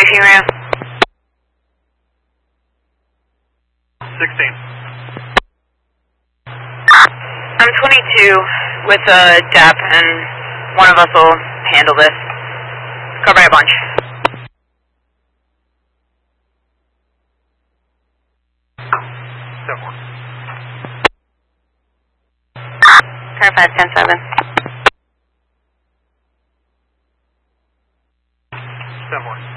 briefing room. 16. I'm 22 with a DAP, and one of us will handle this. Cover a bunch. Car 510-7. 10-4.